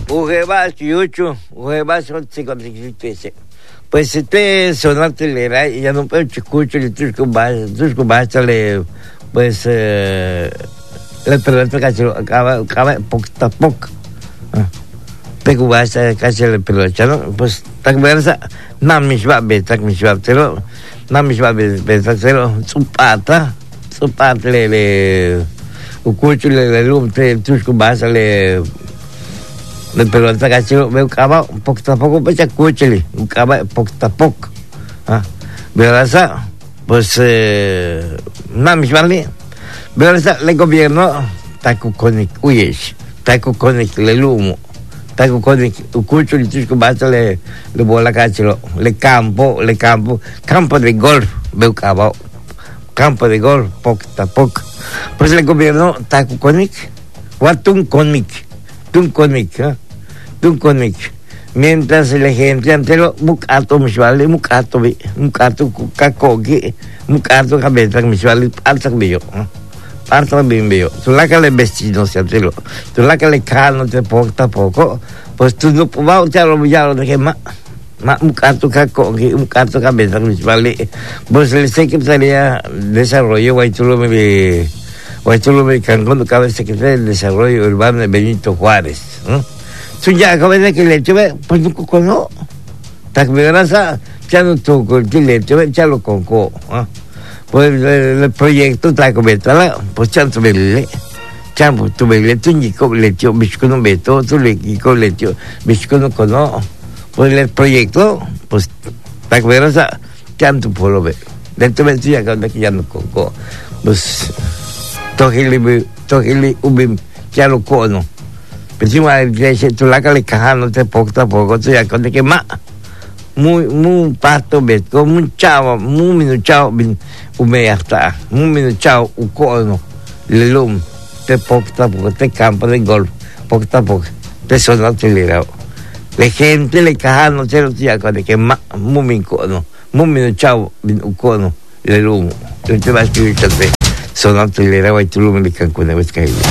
Ujebas yuchu, ujebas son 56. Pues sonarte le da y ya no puedo escuchar y tus cubas le pues la pelota casi acaba poco a poco. Te cubas casi la pelota, ¿no? Pues tak versa namishba tero namishba betero supata le ucucho le lum te tus cubas le pero hasta que yo veo cava poco a poco pues escúchale un cava poco a poco verdad pues nada más vale verdad el gobierno taco con uyes taco con el humo taco con escucho y tú basta le bola cachero le campo de golf veo cava campo de golf poco a poco pues el gobierno taco con watun con mientras la gente entero mucato mishwali mucato kakogi mucato cabeza mishwali alta bio tú la que le vestidos entero tú la que le cano te poco a poco pues tú no vas a lo de que mucato kakogi mucato cabeza mishwali pues el secretaría de desarrollo Guaytulo me Cancún cabe secretario de desarrollo urbano de Benito Juárez, ¿no? Tú ya acabas de que le tuve, pues no cono. Tak verasa, ya no toco el le tuve, ya lo conco, ¿ah? Pues el proyecto está comentado, pues chanto belle. Champo tu belle tu nico le tío biscono beto, tu le nico le tío biscono cono. Pues el proyecto, pues tak verasa, chanto por lo ve. Dentro de ya acabas de que ya no conco. Pues Tohili ubim ya lo cono. Pero si tú la que le cajano te poco a poco, tú ya con que muy pasto beto, muy chavo, muy minuchao bin umeata, muy minuchao u cono, le lum, te poco a poco, te campo de golf, poco a poco, te sono acelerado. La gente le cajano te lo ya con que muy mincono, muy minuchao bin u cono, le lum, le te vas a escuchar. Sono acelerado y tú lo me Cancún,